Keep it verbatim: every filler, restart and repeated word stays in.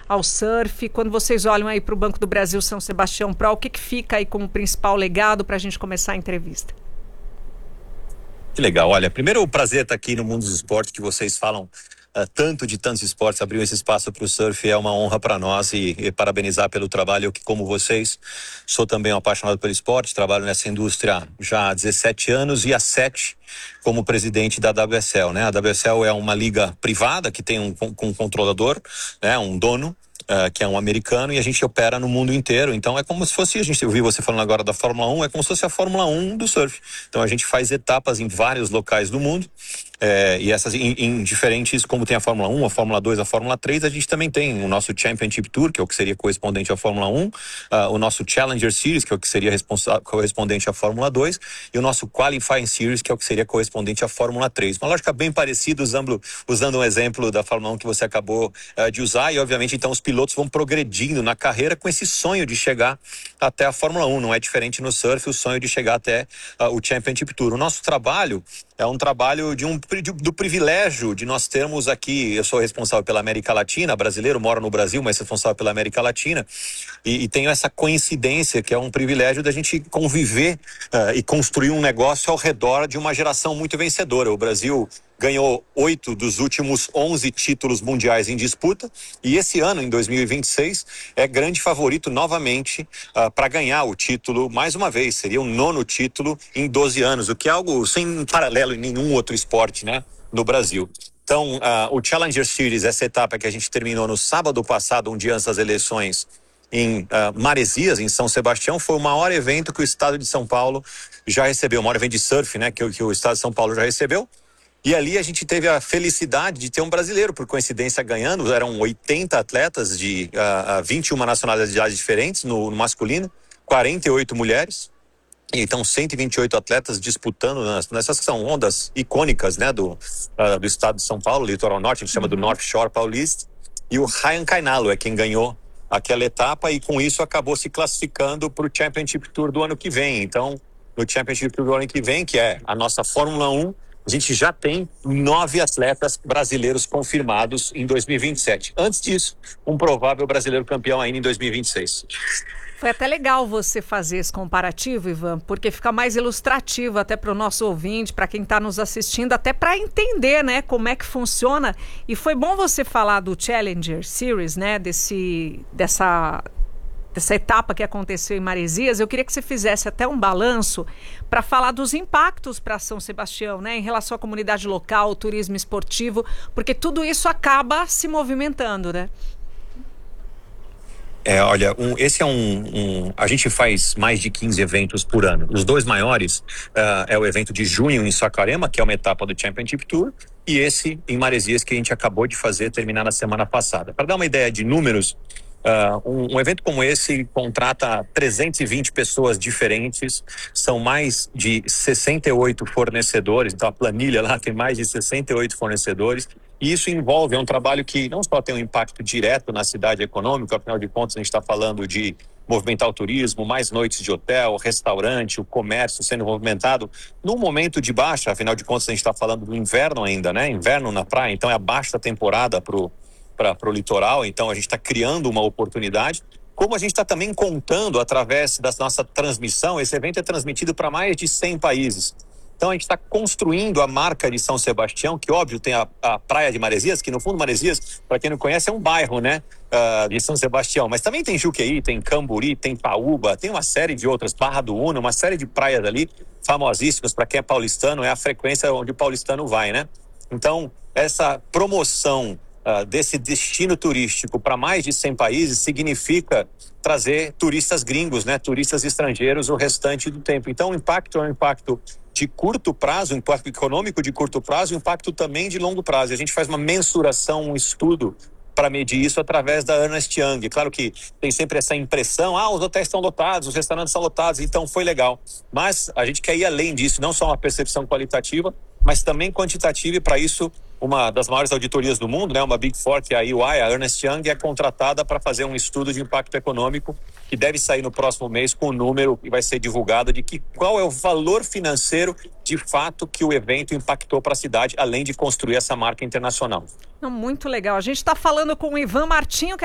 ao surf? Quando vocês olham aí para o Banco do Brasil São Sebastião Pro, o que, que fica aí como principal legado para a gente começar a entrevista? Que legal. Olha, primeiro o prazer estar aqui no Mundo dos Esportes, que vocês falam uh, tanto de tantos esportes, abriu esse espaço para o surf, é uma honra para nós e, e parabenizar pelo trabalho. Eu que, como vocês, sou também um apaixonado pelo esporte, trabalho nessa indústria já há dezessete anos e há sete como presidente da W S L, né? A W S L é uma liga privada que tem um, um controlador, né? Um dono. Uh, que é um americano, e a gente opera no mundo inteiro. Então é como se fosse, a gente ouviu você falando agora da Fórmula um, é como se fosse a Fórmula um do surf. Então a gente faz etapas em vários locais do mundo, é, e essas em, em diferentes, como tem a Fórmula um, a Fórmula dois, a Fórmula três, a gente também tem o nosso Championship Tour, que é o que seria correspondente à Fórmula um, uh, o nosso Challenger Series, que é o que seria correspondente à Fórmula dois, e o nosso Qualifying Series, que é o que seria correspondente à Fórmula três. Uma lógica bem parecida, usando, usando um exemplo da Fórmula um que você acabou uh, de usar, e obviamente então os pilotos vão progredindo na carreira com esse sonho de chegar até a Fórmula um. Não é diferente no surf, o sonho de chegar até uh, o Championship Tour. O nosso trabalho é um trabalho de um, de, do privilégio de nós termos aqui, eu sou responsável pela América Latina, brasileiro, moro no Brasil, mas responsável pela América Latina, e, e tenho essa coincidência que é um privilégio da gente conviver uh, e construir um negócio ao redor de uma geração muito vencedora. O Brasil ganhou oito dos últimos onze títulos mundiais em disputa, e esse ano, em dois mil e vinte e seis, é grande favorito novamente uh, para ganhar o título mais uma vez. Seria o nono título em doze anos, o que é algo sem paralelo em nenhum outro esporte, né, no Brasil. Então, uh, o Challenger Series, essa etapa que a gente terminou no sábado passado, um dia antes das eleições, em uh, Maresias, em São Sebastião, foi o maior evento que o estado de São Paulo já recebeu, o maior evento de surf, né, que, que o estado de São Paulo já recebeu. E ali a gente teve a felicidade de ter um brasileiro, por coincidência, ganhando. Eram oitenta atletas de uh, vinte e uma nacionalidades diferentes no, no masculino, quarenta e oito mulheres. Então, cento e vinte e oito atletas disputando nas, nessas que são ondas icônicas, né, do, uh, do estado de São Paulo, litoral norte, a gente chama do North Shore Paulista. E o Ryan Cainalo é quem ganhou aquela etapa e com isso acabou se classificando para o Championship Tour do ano que vem. Então, no Championship Tour do ano que vem, que é a nossa Fórmula um, a gente já tem nove atletas brasileiros confirmados em dois mil e vinte e sete. Antes disso, um provável brasileiro campeão ainda em dois mil e vinte e seis. Foi até legal você fazer esse comparativo, Ivan, porque fica mais ilustrativo até para o nosso ouvinte, para quem está nos assistindo, até para entender, né, como é que funciona. E foi bom você falar do Challenger Series, né, desse, dessa... essa etapa que aconteceu em Maresias. Eu queria que você fizesse até um balanço para falar dos impactos para São Sebastião, né, em relação à comunidade local, turismo esportivo, porque tudo isso acaba se movimentando, né? É, olha, um, esse é um, um... A gente faz mais de quinze eventos por ano. Os dois maiores uh, é o evento de junho em Saquarema, que é uma etapa do Championship Tour, e esse em Maresias, que a gente acabou de fazer, terminar na semana passada. Para dar uma ideia de números, Uh, um, um evento como esse contrata trezentas e vinte pessoas diferentes, são mais de sessenta e oito fornecedores, então a planilha lá tem mais de sessenta e oito fornecedores, e isso envolve, é um trabalho que não só tem um impacto direto na cidade econômica, afinal de contas a gente está falando de movimentar o turismo, mais noites de hotel, restaurante, o comércio sendo movimentado num momento de baixa, afinal de contas a gente está falando do inverno ainda, né? Inverno na praia, então é a baixa temporada para o para o litoral, então a gente está criando uma oportunidade, como a gente está também contando através da nossa transmissão. Esse evento é transmitido para mais de cem países. Então a gente está construindo a marca de São Sebastião, que óbvio tem a, a praia de Maresias, que no fundo Maresias, para quem não conhece, é um bairro, né, uh, de São Sebastião, mas também tem Juqueí, tem Camburi, tem Paúba, tem uma série de outras, Barra do Una, uma série de praias ali famosíssimas. Para quem é paulistano, é a frequência onde o paulistano vai, né? Então essa promoção Uh, desse destino turístico para mais de cem países significa trazer turistas gringos, né, turistas estrangeiros o restante do tempo. Então o impacto é um impacto de curto prazo, um impacto econômico de curto prazo e um impacto também de longo prazo. A gente faz uma mensuração, um estudo para medir isso através da Ernst Young. Claro que tem sempre essa impressão, ah, os hotéis estão lotados, os restaurantes estão lotados, então foi legal. Mas a gente quer ir além disso, não só uma percepção qualitativa, mas também quantitativa, e para isso uma das maiores auditorias do mundo, né, uma Big Four, que é a E Y, a Ernst Young, é contratada para fazer um estudo de impacto econômico que deve sair no próximo mês com o número que vai ser divulgado de que, qual é o valor financeiro de fato que o evento impactou para a cidade, além de construir essa marca internacional. Muito legal. A gente está falando com o Ivan Martinho, que